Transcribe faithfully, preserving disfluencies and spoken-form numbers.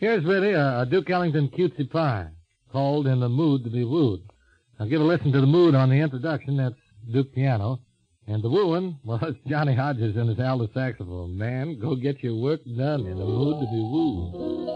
Here's really a, a Duke Ellington cutesy pie called In the Mood to Be Wooed. Now give a listen to the mood on the introduction. That's Duke piano. And the wooing, well, it's Johnny Hodges and his alto saxophone. Man, go get your work done in the mood to be wooed.